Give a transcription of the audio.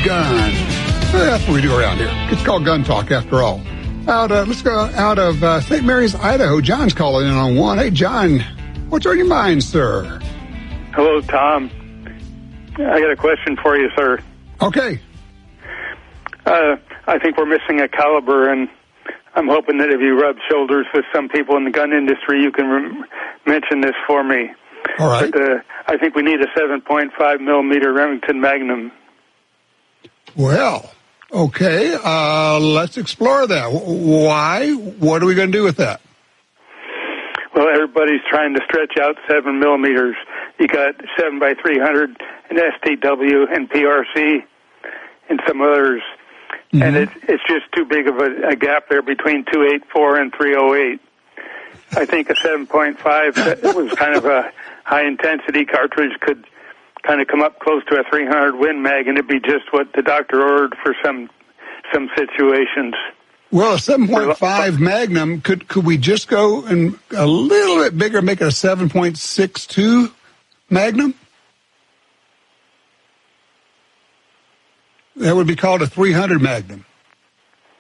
gun. Well, that's what we do around here. It's called Gun Talk, after all. Let's go out of St. Mary's, Idaho. John's calling in on one. Hey, John, what's on your mind, sir? Hello, Tom. I got a question for you, sir. Okay. I think we're missing a caliber, and I'm hoping that if you rub shoulders with some people in the gun industry, you can mention this for me. All right. But, I think we need a 7.5 millimeter Remington Magnum. Well, okay. Let's explore that. Why? What are we going to do with that? Well, everybody's trying to stretch out 7 millimeters. You got 7x300 and STW and PRC and some others. Mm-hmm. And it's just too big of a gap there between 284 and 308. I think a 7.5 that was kind of a high-intensity cartridge could kind of come up close to a 300 Win Mag, and it'd be just what the doctor ordered for some situations. Well, a 7.5 Magnum, could we just go and a little bit bigger, make it a 7.62 Magnum? That would be called a 300 Magnum.